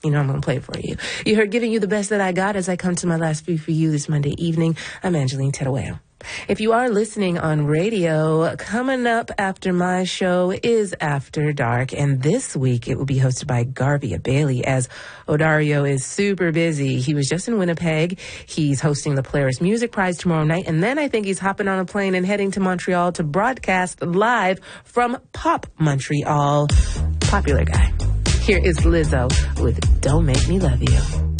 You know I'm going to play it for you. You heard Giving You the Best That I Got as I come to my last few for you this Monday evening. I'm Angeline Teruel. If you are listening on radio, coming up after my show is After Dark, and this week it will be hosted by Garvia Bailey, as Odario is super busy. He was just in Winnipeg. He's hosting the Polaris Music Prize tomorrow night, and then I think he's hopping on a plane and heading to Montreal to broadcast live from Pop Montreal. Popular guy. Here is Lizzo with Don't Make Me Love You.